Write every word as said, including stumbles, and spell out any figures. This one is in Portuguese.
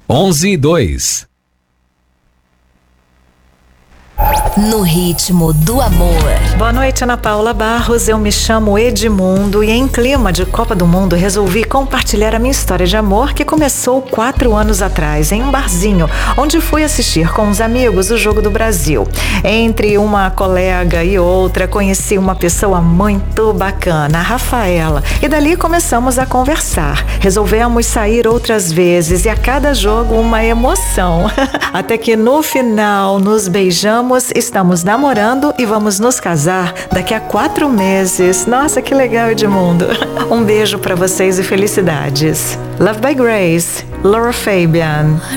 onze e dois. No ritmo do amor. Boa noite, Ana Paula Barros. Eu me chamo Edmundo e em clima de Copa do Mundo resolvi compartilhar a minha história de amor que começou quatro anos atrás em um barzinho, onde fui assistir com os amigos o Jogo do Brasil. Entre uma colega e outra conheci uma pessoa muito bacana, a Rafaela, e dali começamos a conversar. Resolvemos sair outras vezes e a cada jogo uma emoção. Até que no final nos beijamos, estamos namorando e vamos nos casar daqui a quatro meses. Nossa, que legal, Edmundo. Um beijo pra vocês e felicidades. Love by Grace, Laura Fabian.